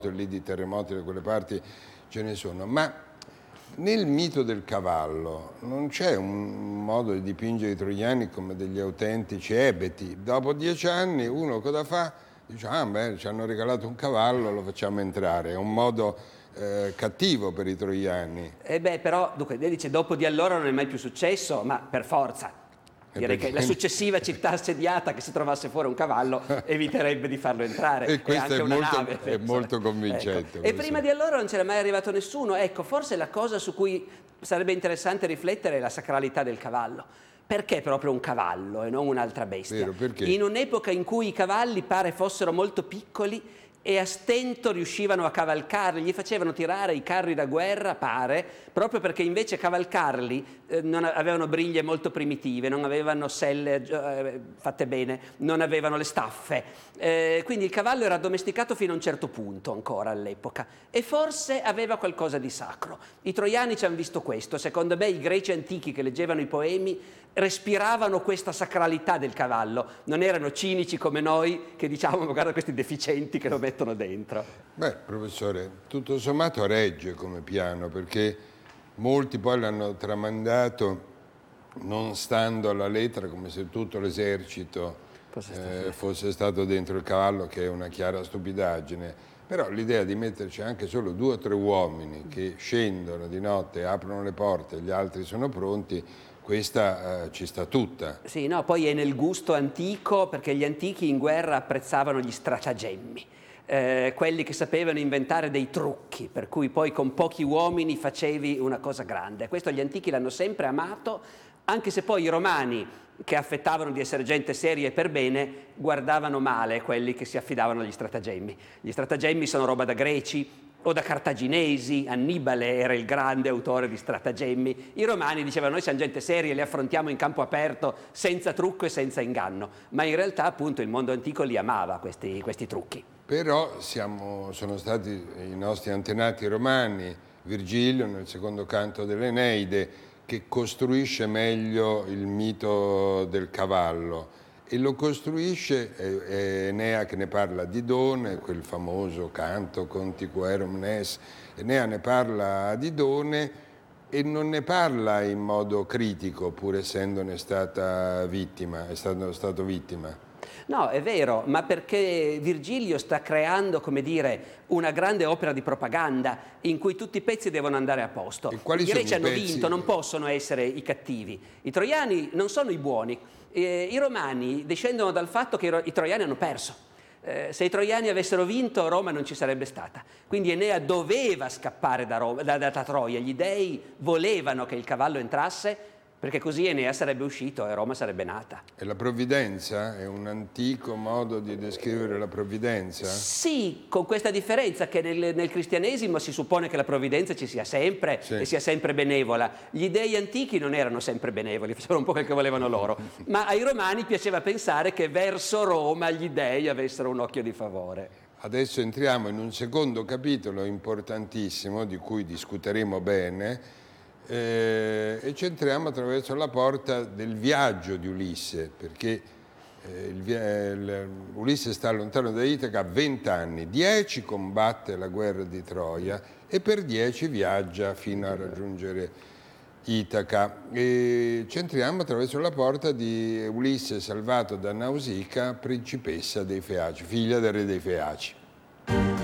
lì di terremoti da quelle parti ce ne sono, ma nel mito del cavallo non c'è un modo di dipingere i troiani come degli autentici ebeti. Dopo 10 anni uno cosa fa? Dice, ah beh, ci hanno regalato un cavallo, lo facciamo entrare. È un modo cattivo per i troiani. Però, dunque, lei dice dopo di allora non è mai più successo, ma per forza. Direi che la successiva città assediata che si trovasse fuori un cavallo eviterebbe di farlo entrare. E questo anche è, una molto, nave, è molto convincente. Ecco. E prima di allora non c'era mai arrivato nessuno. Ecco, forse la cosa su cui sarebbe interessante riflettere è la sacralità del cavallo. Perché proprio un cavallo e non un'altra bestia? Vero, perché? In un'epoca in cui i cavalli pare fossero molto piccoli e a stento riuscivano a cavalcarli, gli facevano tirare i carri da guerra, pare, proprio perché invece cavalcarli avevano briglie molto primitive, non avevano selle fatte bene, non avevano le staffe, quindi il cavallo era addomesticato fino a un certo punto ancora all'epoca e forse aveva qualcosa di sacro. I troiani ci hanno visto questo, secondo me i greci antichi che leggevano i poemi respiravano questa sacralità del cavallo, non erano cinici come noi che diciamo guarda questi deficienti che lo mettono dentro. Beh, professore, tutto sommato regge come piano, perché molti poi l'hanno tramandato non stando alla lettera, come se tutto l'esercito fosse stato dentro il cavallo, che è una chiara stupidaggine. Però l'idea di metterci anche solo 2 o 3 uomini che scendono di notte, aprono le porte, gli altri sono pronti, questa ci sta tutta. Sì, no, poi è nel gusto antico, perché gli antichi in guerra apprezzavano gli stratagemmi, quelli che sapevano inventare dei trucchi, per cui poi con pochi uomini facevi una cosa grande. Questo gli antichi l'hanno sempre amato, anche se poi i romani, che affettavano di essere gente seria e per bene, guardavano male quelli che si affidavano agli stratagemmi. Gli stratagemmi sono roba da greci o da cartaginesi, Annibale era il grande autore di stratagemmi. I romani dicevano noi siamo gente seria, li affrontiamo in campo aperto, senza trucco e senza inganno, ma in realtà appunto il mondo antico li amava questi trucchi. Però sono stati i nostri antenati romani, Virgilio nel secondo canto dell'Eneide, che costruisce meglio il mito del cavallo e lo costruisce Enea, che ne parla a Didone, quel famoso canto Contiquerum Nes. Enea ne parla a Didone e non ne parla in modo critico, pur essendone stato vittima. No, è vero, ma perché Virgilio sta creando, come dire, una grande opera di propaganda in cui tutti i pezzi devono andare a posto. I greci hanno vinto, non possono essere i cattivi. I troiani non sono i buoni. I romani discendono dal fatto che i troiani hanno perso. Se i troiani avessero vinto, Roma non ci sarebbe stata. Quindi Enea doveva scappare da Troia. Gli dei volevano che il cavallo entrasse, perché così Enea sarebbe uscito e Roma sarebbe nata. E la provvidenza è un antico modo di descrivere la provvidenza? Sì, con questa differenza che nel cristianesimo si suppone che la provvidenza ci sia sempre, sì, e sia sempre benevola. Gli dei antichi non erano sempre benevoli, facevano un po' quel che volevano loro, ma ai romani piaceva pensare che verso Roma gli dei avessero un occhio di favore. Adesso entriamo in un secondo capitolo importantissimo di cui discuteremo bene, e ci entriamo attraverso la porta del viaggio di Ulisse, perché Ulisse sta lontano da Itaca a 20 anni, 10 combatte la guerra di Troia e per 10 viaggia fino a raggiungere Itaca. E ci entriamo attraverso la porta di Ulisse salvato da Nausica, principessa dei Feaci, figlia del re dei Feaci.